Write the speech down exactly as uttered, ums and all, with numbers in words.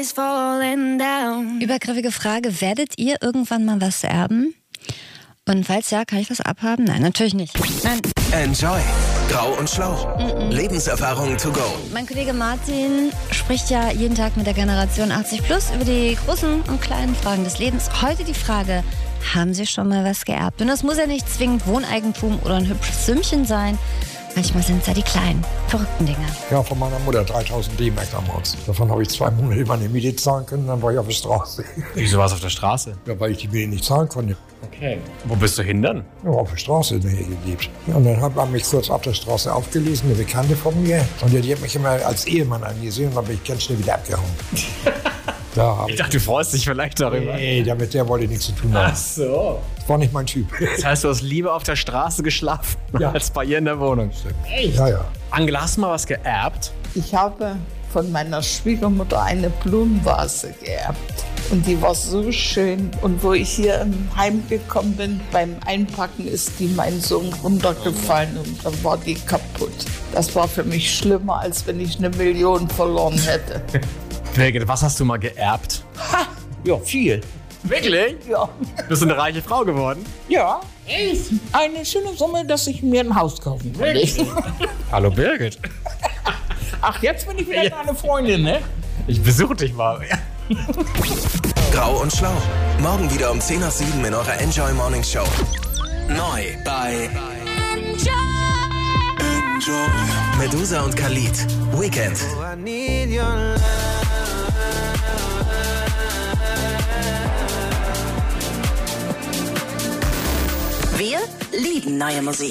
Übergriffige Frage, werdet ihr irgendwann mal was erben? Und falls ja, kann ich was abhaben? Nein, natürlich nicht. Nein. Enjoy. Grau und Schlau. Mm-mm. Lebenserfahrungen to go. Mein Kollege Martin spricht ja jeden Tag mit der Generation achtzig plus über die großen und kleinen Fragen des Lebens. Heute die Frage, haben Sie schon mal was geerbt? Und das muss ja nicht zwingend Wohneigentum oder ein hübsches Sümmchen sein. Manchmal sind es ja die kleinen, verrückten Dinge. Ja, von meiner Mutter dreitausend D-Mark damals. Davon habe ich zwei Monate meine Miete zahlen können, dann war ich auf der Straße. Wieso warst du auf der Straße? Ja, weil ich die Miete nicht zahlen konnte. Okay. Wo bist du hin dann? Ja, auf der Straße gelebt. Ja, und dann hat man mich kurz auf der Straße aufgelesen, eine Bekannte von mir. Und die hat mich immer als Ehemann angesehen und dann bin ich ganz schnell wieder abgehauen. Da ich dachte, du freust dich vielleicht darüber. Nee, damit der wollte nichts zu tun haben. Ach so. Das war nicht mein Typ. Das heißt, du hast lieber auf der Straße geschlafen, ja, als bei ihr in der Wohnung. Echt? Ja, ja. Angela, hast du mal was geerbt? Ich habe von meiner Schwiegermutter eine Blumenvase geerbt. Und die war so schön. Und wo ich hier im Heim gekommen bin, beim Einpacken ist die mein Sohn runtergefallen und dann war die kaputt. Das war für mich schlimmer, als wenn ich eine Million verloren hätte. Birgit, was hast du mal geerbt? Ha! Ja, viel. Wirklich? Ja. Bist du eine reiche Frau geworden? Ja, echt. Eine schöne Summe, dass ich mir ein Haus kaufen konnte. Hallo Birgit. Ach, jetzt bin ich wieder ja. deine Freundin, ne? Ich besuche dich mal. Grau und Schlau. Morgen wieder um zehn nach sieben in eurer Enjoy Morning Show. Neu bei Enjoy. Enjoy. Medusa und Khalid. Weekend. Wir lieben neue Musik.